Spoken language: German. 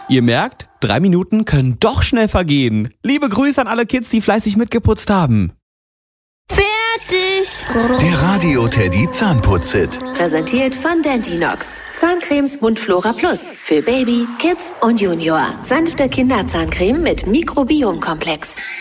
Ihr merkt, 3 Minuten können doch schnell vergehen. Liebe Grüße an alle Kids, die fleißig mitgeputzt haben. Fertig! Der Radio Teddy Zahnputz-Hit. Präsentiert von Dentinox. Zahncremes Mundflora Plus. Für Baby, Kids und Junior. Sanfte Kinderzahncreme mit Mikrobiomkomplex.